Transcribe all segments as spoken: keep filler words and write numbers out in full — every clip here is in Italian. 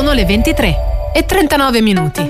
Sono le ventitré e trentanove minuti.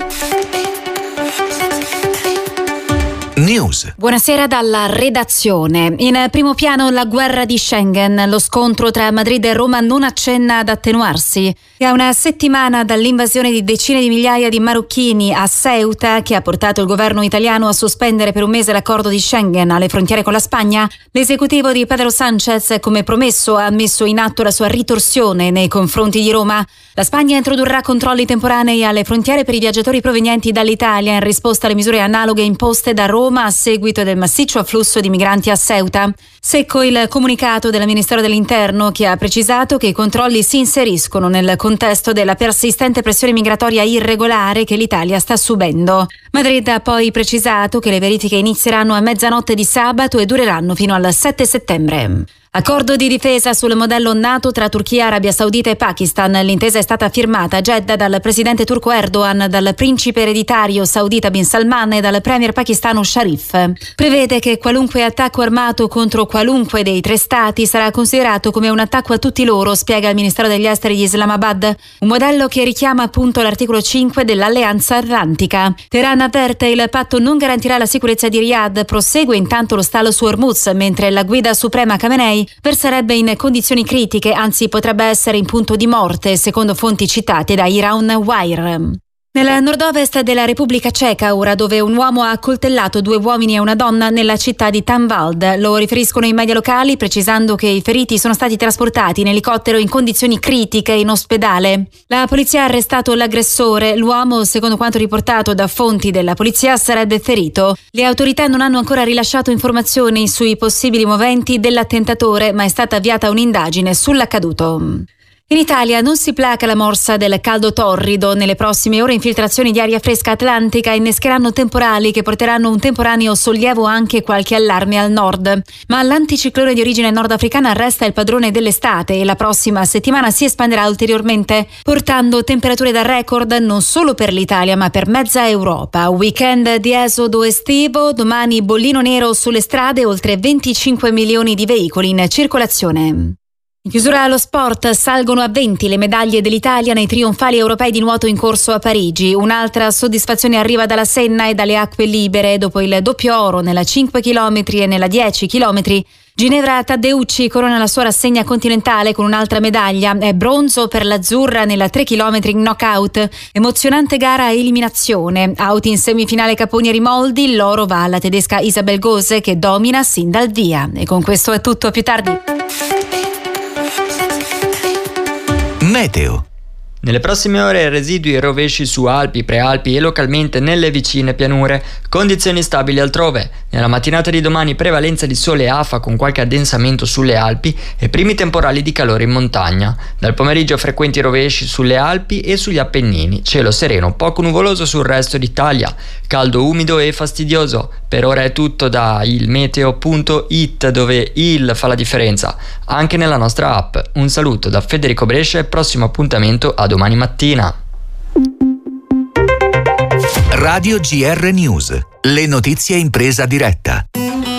News. Buonasera dalla redazione. In primo piano la guerra di Schengen. Lo scontro tra Madrid e Roma non accenna ad attenuarsi. È a una settimana dall'invasione di decine di migliaia di marocchini a Ceuta, che ha portato il governo italiano a sospendere per un mese l'accordo di Schengen alle frontiere con la Spagna. L'esecutivo di Pedro Sánchez, come promesso, ha messo in atto la sua ritorsione nei confronti di Roma. La Spagna introdurrà controlli temporanei alle frontiere per i viaggiatori provenienti dall'Italia in risposta alle misure analoghe imposte da Roma a seguito del massiccio afflusso di migranti a Ceuta. Secco il comunicato del Ministero dell'Interno, che ha precisato che i controlli si inseriscono nel contesto della persistente pressione migratoria irregolare che l'Italia sta subendo. Madrid ha poi precisato che le verifiche inizieranno a mezzanotte di sabato e dureranno fino al sette settembre. Accordo di difesa sul modello NATO tra Turchia, Arabia Saudita e Pakistan. L'intesa è stata firmata a Jeddah dal presidente turco Erdogan, dal principe ereditario saudita Bin Salman e dal premier pakistano Sharif. Prevede che qualunque attacco armato contro qualunque dei tre stati sarà considerato come un attacco a tutti loro, spiega il Ministero degli Esteri di Islamabad. Un modello che richiama appunto l'articolo cinque dell'Alleanza Atlantica. Teheran avverte: il patto non garantirà la sicurezza di Riyadh. Prosegue intanto lo stallo su Hormuz, mentre la guida suprema Khamenei verserebbe in condizioni critiche, anzi potrebbe essere in punto di morte, secondo fonti citate da Iran Wire. Nel nord-ovest della Repubblica Ceca, ora, dove un uomo ha accoltellato due uomini e una donna nella città di Tanvald. Lo riferiscono i media locali, precisando che i feriti sono stati trasportati in elicottero in condizioni critiche in ospedale. La polizia ha arrestato l'aggressore. L'uomo, secondo quanto riportato da fonti della polizia, sarebbe ferito. Le autorità non hanno ancora rilasciato informazioni sui possibili moventi dell'attentatore, ma è stata avviata un'indagine sull'accaduto. In Italia non si placa la morsa del caldo torrido. Nelle prossime ore infiltrazioni di aria fresca atlantica innescheranno temporali che porteranno un temporaneo sollievo, anche qualche allarme al nord. Ma l'anticiclone di origine nordafricana resta il padrone dell'estate e la prossima settimana si espanderà ulteriormente, portando temperature da record non solo per l'Italia ma per mezza Europa. Weekend di esodo estivo, domani bollino nero sulle strade, oltre venticinque milioni di veicoli in circolazione. In chiusura allo sport, salgono a venti le medaglie dell'Italia nei trionfali europei di nuoto in corso a Parigi. Un'altra soddisfazione arriva dalla Senna e dalle acque libere. Dopo il doppio oro nella cinque chilometri e nella dieci chilometri, Ginevra Taddeucci corona la sua rassegna continentale con un'altra medaglia. È bronzo per l'azzurra nella tre chilometri in knockout. Emozionante gara a eliminazione. Out in semifinale Caponi e Rimoldi, l'oro va alla tedesca Isabel Gose, che domina sin dal via. E con questo è tutto, a più tardi. Meteo. Nelle prossime ore residui e rovesci su Alpi, Prealpi e localmente nelle vicine pianure, condizioni stabili altrove. Nella mattinata di domani prevalenza di sole e afa con qualche addensamento sulle Alpi e primi temporali di calore in montagna. Dal pomeriggio frequenti rovesci sulle Alpi e sugli Appennini, cielo sereno, poco nuvoloso sul resto d'Italia, caldo umido e fastidioso. Per ora è tutto da ilmeteo punto it, dove il fa la differenza, anche nella nostra app. Un saluto da Federico Brescia e prossimo appuntamento a domani mattina. Radio G R News, le notizie in presa diretta.